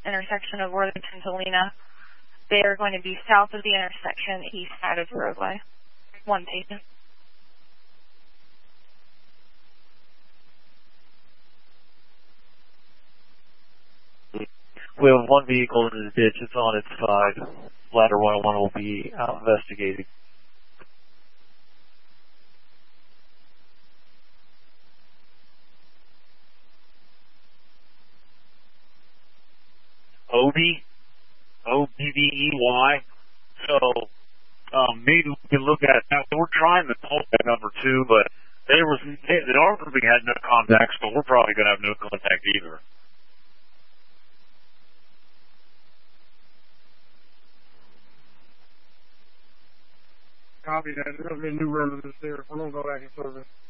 intersection of Worthington to Lena. They are going to be south of the intersection, east side of the roadway. One patient. We have one vehicle in the ditch. It's on its side. Ladder 101 will be out investigating. OBVEY. So maybe we can look at it. Now, we're trying to call that number 2, but the our grouping had no contact, so we're probably going to have no contact either. Copy that. There's going to be a new residence there. We're going to go back in service.